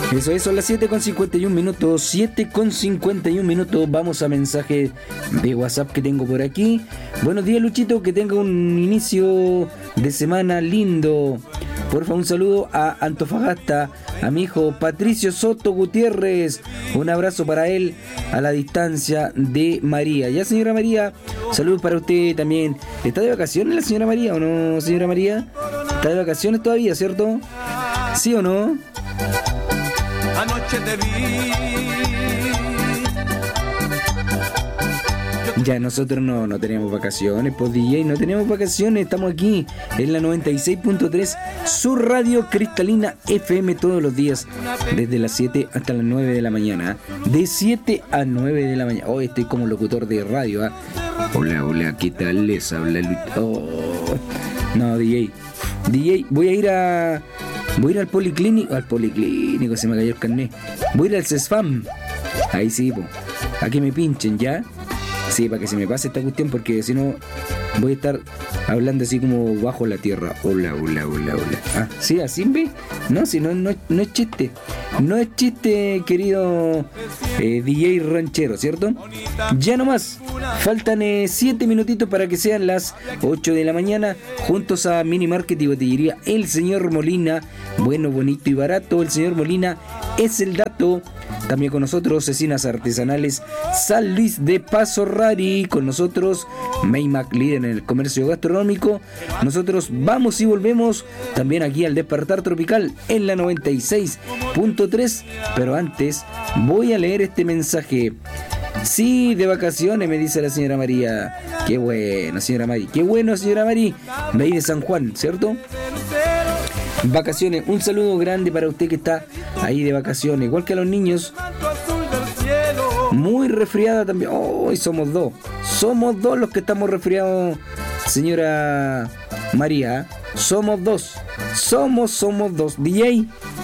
Eso es, son las 7:51 minutos. 7:51 minutos. Vamos a mensaje de WhatsApp que tengo por aquí. Buenos días, Luchito. Que tenga un inicio de semana lindo. Porfa, un saludo a Antofagasta, a mi hijo Patricio Soto Gutiérrez. Un abrazo para él a la distancia de María. Ya, señora María, saludos para usted también. ¿Está de vacaciones la señora María o no, señora María? ¿Está de vacaciones todavía, cierto? ¿Sí o no? Anoche te vi. Ya nosotros no tenemos vacaciones, pues DJ, no tenemos vacaciones, estamos aquí en la 96.3, su radio cristalina FM todos los días, desde las 7 hasta las 9 de la mañana, de 7 a 9 de la mañana. Hoy estoy como locutor de radio, ¿eh? Hola, ¿qué tal les habla Luis? Oh. No, DJ, voy a ir al policlínico, se me cayó el carnet. Voy a ir al CESFAM, ahí sí, pues, a que me pinchen, ¿ya? Sí, para que se me pase esta cuestión, porque si no voy a estar hablando así como bajo la tierra. Hola. Ah, sí, así ve. No, si no es chiste. No es chiste, querido DJ ranchero, ¿cierto? Ya nomás. Faltan 7 minutitos para que sean las 8 de la mañana. Juntos a Mini Market y Botillería El Señor Molina. Bueno, bonito y barato. El Señor Molina es el dato. También con nosotros, Cecinas Artesanales San Luis de Paso Rari. Con nosotros, Maymac, líder en el comercio gastronómico. Nosotros vamos y volvemos también aquí al Despertar Tropical en la 96.3. Pero antes, voy a leer este mensaje. Sí, de vacaciones, me dice la señora María. Qué bueno, señora María. Qué bueno, señora María. De ahí de San Juan, ¿cierto? Vacaciones, un saludo grande para usted que está ahí de vacaciones, igual que a los niños. Muy resfriada también. Hoy somos dos los que estamos resfriados, señora María. Somos dos. DJ.